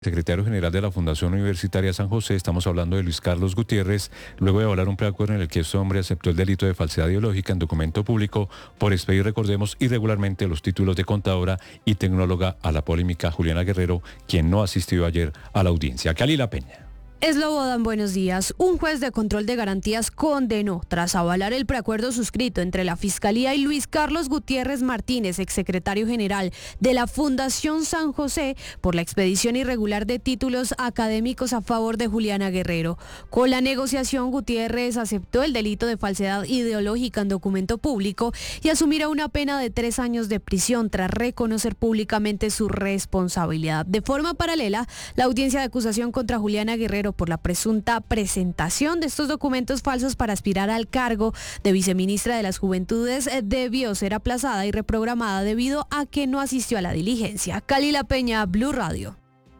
Secretario General de la Fundación Universitaria San José, estamos hablando de Luis Carlos Gutiérrez, luego de avalar un preacuerdo en el que este hombre aceptó el delito de falsedad ideológica en documento público por expedir, recordemos, irregularmente los títulos de contadora y tecnóloga a la polémica Juliana Guerrero, quien no asistió ayer a la audiencia. Calila Peña. Slobodan, buenos días. Un juez de control de garantías condenó, tras avalar el preacuerdo suscrito entre la Fiscalía y Luis Carlos Gutiérrez Martínez, exsecretario general de la Fundación San José, por la expedición irregular de títulos académicos a favor de Juliana Guerrero. Con la negociación, Gutiérrez aceptó el delito de falsedad ideológica en documento público y asumirá una pena de 3 años de prisión tras reconocer públicamente su responsabilidad. De forma paralela, la audiencia de acusación contra Juliana Guerrero por la presunta presentación de estos documentos falsos para aspirar al cargo de viceministra de las Juventudes debió ser aplazada y reprogramada debido a que no asistió a la diligencia. Calila Peña, Blue Radio.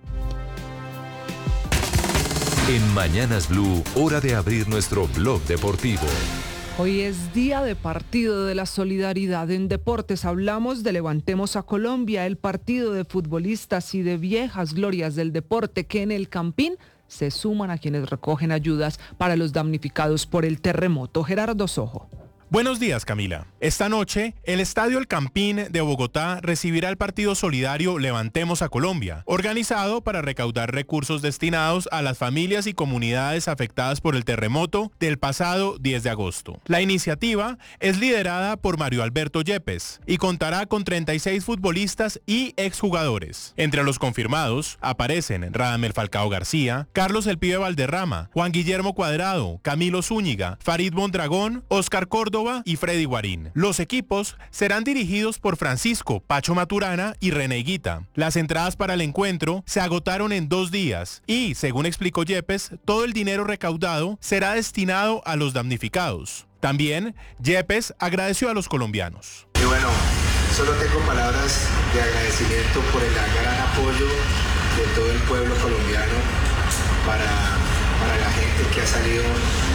En Mañanas Blue, hora de abrir nuestro blog deportivo. Hoy es día de partido de la solidaridad. En deportes hablamos de Levantemos a Colombia, el partido de futbolistas y de viejas glorias del deporte que en el Campín se suman a quienes recogen ayudas para los damnificados por el terremoto. Gerardo Sojo. Buenos días, Camila. Esta noche, el Estadio El Campín de Bogotá recibirá el partido solidario Levantemos a Colombia, organizado para recaudar recursos destinados a las familias y comunidades afectadas por el terremoto del pasado 10 de agosto. La iniciativa es liderada por Mario Alberto Yepes y contará con 36 futbolistas y exjugadores. Entre los confirmados aparecen Radamel Falcao García, Carlos El Pibe Valderrama, Juan Guillermo Cuadrado, Camilo Zúñiga, Farid Mondragón, Oscar Córdoba y Freddy Guarín. Los equipos serán dirigidos por Francisco Pacho Maturana y René Higuita. Las entradas para el encuentro se agotaron en 2 días y, según explicó Yepes, todo el dinero recaudado será destinado a los damnificados. También, Yepes agradeció a los colombianos. Y bueno, solo tengo palabras de agradecimiento por el gran apoyo de todo el pueblo colombiano para la gente que ha salido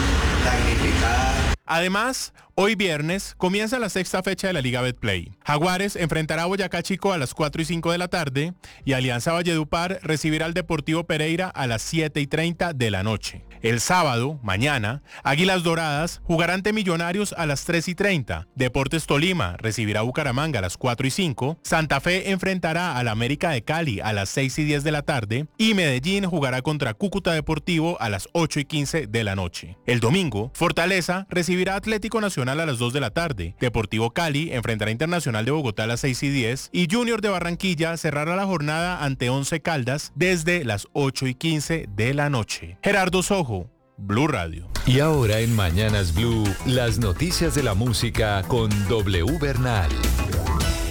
damnificada. Además, hoy viernes comienza la 6ª fecha de la Liga Betplay. Jaguares enfrentará a Boyacá Chico a las 4:05 de la tarde y Alianza Valledupar recibirá al Deportivo Pereira a las 7:30 de la noche. El sábado, mañana, Águilas Doradas jugará ante Millonarios a las 3:30. Deportes Tolima recibirá a Bucaramanga a las 4:05. Santa Fe enfrentará al América de Cali a las 6:10 de la tarde y Medellín jugará contra Cúcuta Deportivo a las 8:15 de la noche. El domingo, Fortaleza recibirá a Atlético Nacional a las 2 de la tarde. Deportivo Cali enfrentará a Internacional de Bogotá a las 6:10 y Junior de Barranquilla cerrará la jornada ante Once Caldas desde las 8:15 de la noche. Gerardo Sojo, Blue Radio. Y ahora en Mañanas Blue, las noticias de la música con W Bernal.